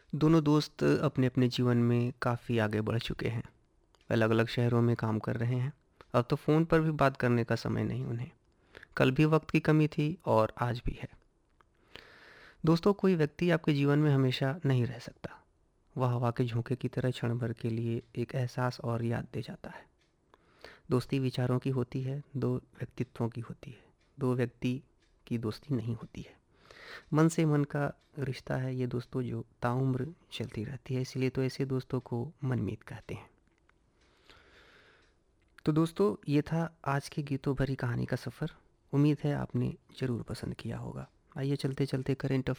दोनों दोस्त अपने अपने जीवन में काफ़ी आगे बढ़ चुके हैं। अलग अलग शहरों में काम कर रहे हैं। अब तो फ़ोन पर भी बात करने का समय नहीं उन्हें। कल भी वक्त की कमी थी और आज भी है। दोस्तों, कोई व्यक्ति आपके जीवन में हमेशा नहीं रह सकता। वह हवा के झोंके की तरह क्षण भर के लिए एक एहसास और याद दे जाता है। दोस्ती विचारों की होती है, दो व्यक्तित्वों की होती है। दो व्यक्ति की दोस्ती नहीं होती है। मन से मन का रिश्ता है ये दोस्तों, जो ताउम्र चलती रहती है। इसलिए तो ऐसे दोस्तों को मनमीत कहते हैं। तो दोस्तों, ये था आज की गीतों भरी कहानी का सफ़र। उम्मीद है आपने ज़रूर पसंद किया होगा। आइए चलते चलते करंट